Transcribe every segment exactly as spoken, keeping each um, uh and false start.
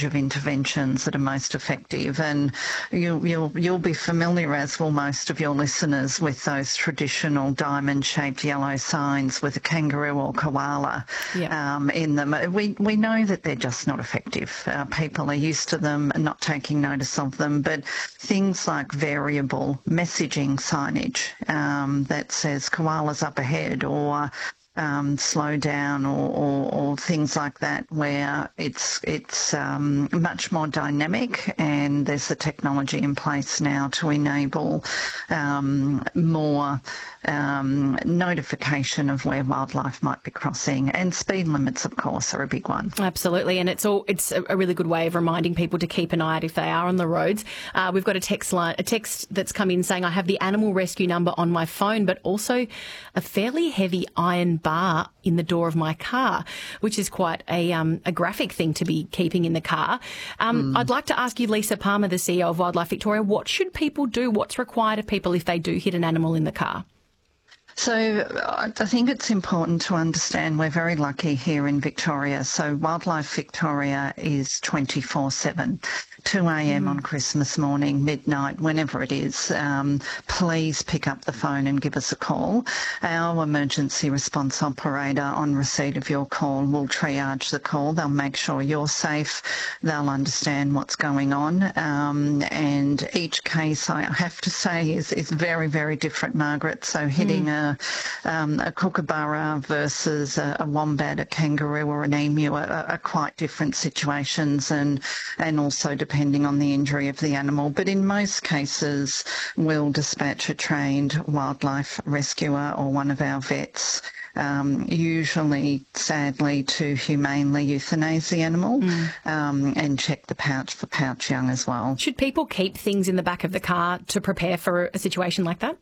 range of interventions that are most effective. And you, you'll, you'll be familiar, as will most of your listeners, with those traditional diamond-shaped yellow signs with a kangaroo or koala Yeah. um, in them. We, we know that they're just not effective. Uh, people are used to them and not taking notice of them. But things like variable messaging signage um, that says koalas up ahead, or Um, slow down, or, or, or things like that, where it's it's um, much more dynamic, and there's the technology in place now to enable um, more um, notification of where wildlife might be crossing. And speed limits, of course, are a big one. Absolutely, and it's all it's a really good way of reminding people to keep an eye out if they are on the roads. Uh, we've got a text line, a text that's come in saying, I have the animal rescue number on my phone, but also a fairly heavy iron bar in the door of my car, which is quite a um, a graphic thing to be keeping in the car. Um, mm. I'd like to ask you, Lisa Palmer, the C E O of Wildlife Victoria, what should people do? What's required of people if they do hit an animal in the car? So I think it's important to understand we're very lucky here in Victoria. So Wildlife Victoria is twenty-four seven. two a.m. mm. on Christmas morning, midnight, whenever it is, um, please pick up the phone and give us a call. Our emergency response operator, on receipt of your call, will triage the call. They'll make sure you're safe. They'll understand what's going on. Um, and each case, I have to say, is, is very, very different, Margaret. So hitting mm. a, um, a kookaburra versus a, a wombat, a kangaroo or an emu are, are quite different situations, and, and also depending depending on the injury of the animal. But in most cases, we'll dispatch a trained wildlife rescuer or one of our vets, um, usually, sadly, to humanely euthanize the animal mm. um, and check the pouch for pouch young as well. Should people keep things in the back of the car to prepare for a situation like that?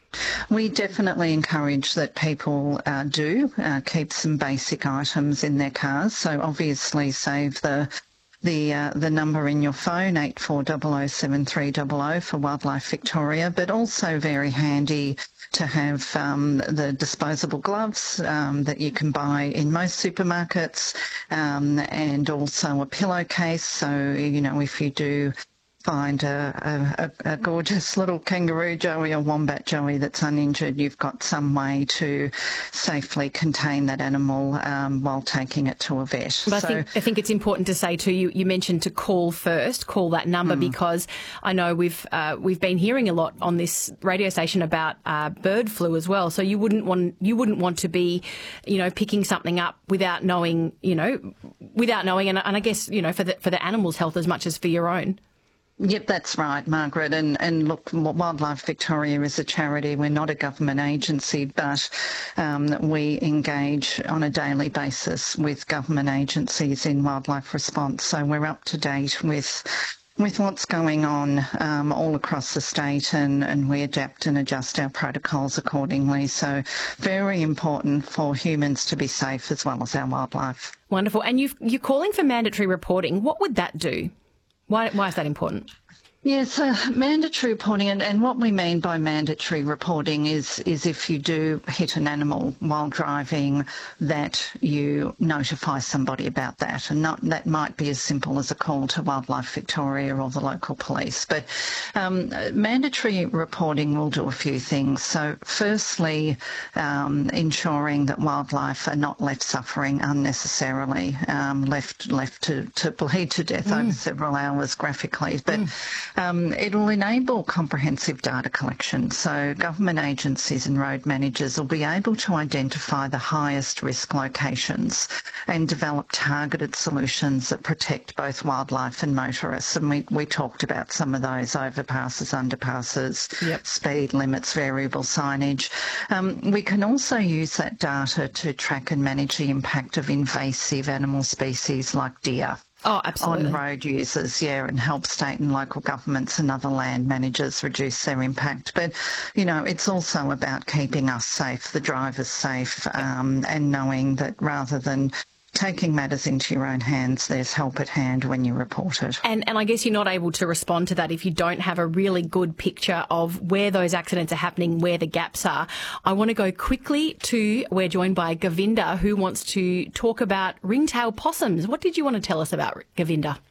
We definitely encourage that people uh, do uh, keep some basic items in their cars. So obviously save the the uh, the number in your phone, eight four zero zero seven three zero zero for Wildlife Victoria, but also very handy to have um, the disposable gloves um, that you can buy in most supermarkets, um, and also a pillowcase. So, you know, if you do find a, a, a gorgeous little kangaroo joey or wombat joey that's uninjured, you've got some way to safely contain that animal um, while taking it to a vet. But so, I, think, I think it's important to say too, you, you mentioned to call first, call that number, mm. because I know we've uh, we've been hearing a lot on this radio station about uh, bird flu as well. So you wouldn't want you wouldn't want to be, you know, picking something up without knowing, you know, without knowing, and, and I guess, you know, for the for the animal's health as much as for your own. Yep, that's right, Margaret. And, and look, Wildlife Victoria is a charity. We're not a government agency, but um, we engage on a daily basis with government agencies in wildlife response. So we're up to date with with what's going on um, all across the state, and, and we adapt and adjust our protocols accordingly. So very important for humans to be safe as well as our wildlife. Wonderful. And you've, you're calling for mandatory reporting. What would that do? Why, why is that important? Yes, uh, mandatory reporting, and, and what we mean by mandatory reporting is is if you do hit an animal while driving, that you notify somebody about that, and not, that might be as simple as a call to Wildlife Victoria or the local police. But um, mandatory reporting will do a few things. So firstly, um, ensuring that wildlife are not left suffering unnecessarily, um, left left to, to bleed to death mm. over several hours graphically. But mm. Um, it will enable comprehensive data collection, so government agencies and road managers will be able to identify the highest risk locations and develop targeted solutions that protect both wildlife and motorists. And we, we talked about some of those: overpasses, underpasses, yep. speed limits, variable signage. Um, we can also use that data to track and manage the impact of invasive animal species like deer. Oh, absolutely. On road users, yeah, and help state and local governments and other land managers reduce their impact. But, you know, it's also about keeping us safe, the drivers safe, um, and knowing that rather than taking matters into your own hands, there's help at hand when you report it. And and I guess you're not able to respond to that if you don't have a really good picture of where those accidents are happening, where the gaps are. I want to go quickly to, we're joined by Govinda, who wants to talk about ringtail possums. What did you want to tell us about Govinda?